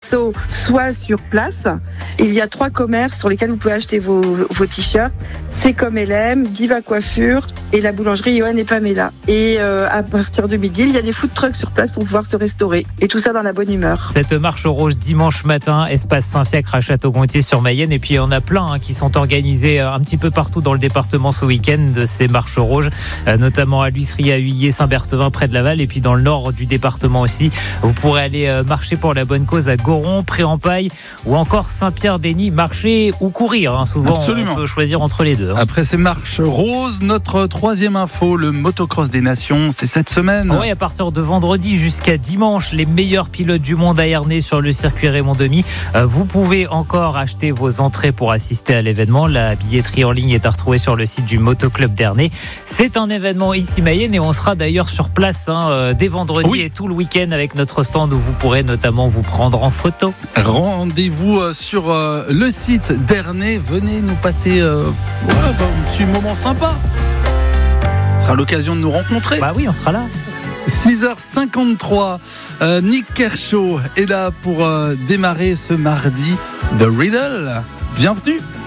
assos, soit sur place. Il y a 3 commerces sur lesquels vous pouvez acheter vos t-shirts. C'est comme LM, Diva Coiffure et la boulangerie Johan et Pamela. Et à partir de midi, il y a des food trucks sur place pour pouvoir se restaurer. Et tout ça dans la bonne humeur. Cette marche rouge dimanche matin, espace Saint-Fiacre à Château-Gontier-sur-Mayenne. Et puis on a plein qui sont organisés un petit peu partout dans le département ce week-end de ces marches rouges, notamment à l'Huisserie, à Huillier, Saint-Berthevin, près de Laval. Et puis dans le nord du département aussi, vous pourrez aller marcher pour la bonne cause à Goron, Pré-en-Paille ou encore Saint-Pierre-d'Eny, marcher ou courir. Souvent, absolument, on peut choisir entre les deux. Après ces marches roses, notre troisième info, le motocross des nations, c'est cette semaine. Oui, à partir de vendredi jusqu'à dimanche, les meilleurs pilotes du monde à Ernée sur le circuit Raymond Demy. Vous pouvez encore acheter vos entrées pour assister à l'événement. La billetterie en ligne est à retrouver sur le site du Motoclub d'Ernée. C'est un événement ici Mayenne et on sera d'ailleurs sur place dès vendredi et tout le week-end avec notre stand où vous pourrez notamment vous prendre en photo. Rendez-vous sur le site d'Ernée. Venez nous passer un petit moment sympa. Ce sera l'occasion de nous rencontrer. Bah oui, on sera là. 6h53, Nick Kershaw est là pour démarrer ce mardi de Riddle. Bienvenue.